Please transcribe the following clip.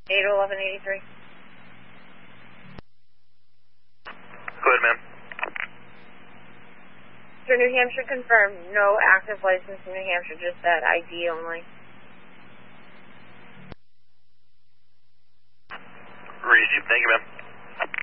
81183. Go ahead, ma'am. For New Hampshire, confirmed. No active license in New Hampshire, just that ID only. Received. Thank you, ma'am.